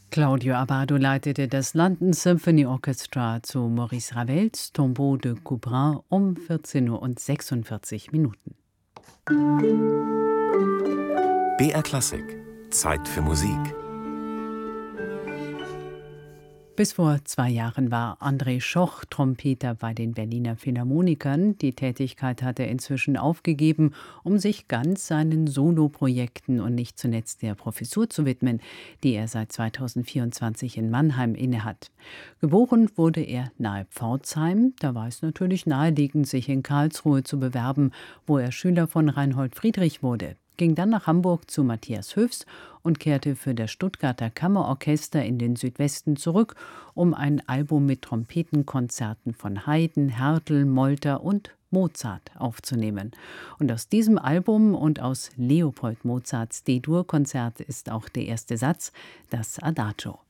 Claudio Abbado leitete das London Symphony Orchestra zu Maurice Ravels Tombeau de Couperin um 14:46 Uhr. BR Klassik. Zeit für Musik. Bis vor 2 Jahren war André Schoch Trompeter bei den Berliner Philharmonikern. Die Tätigkeit hat er inzwischen aufgegeben, um sich ganz seinen Soloprojekten und nicht zuletzt der Professur zu widmen, die er seit 2024 in Mannheim innehat. Geboren wurde er nahe Pforzheim. Da war es natürlich naheliegend, sich in Karlsruhe zu bewerben, wo er Schüler von Reinhold Friedrich wurde. Ging dann nach Hamburg zu Matthias Höfs und kehrte für das Stuttgarter Kammerorchester in den Südwesten zurück, um ein Album mit Trompetenkonzerten von Haydn, Härtel, Molter und Mozart aufzunehmen. Und aus diesem Album und aus Leopold Mozarts D-Dur-Konzert ist auch der erste Satz, das Adagio.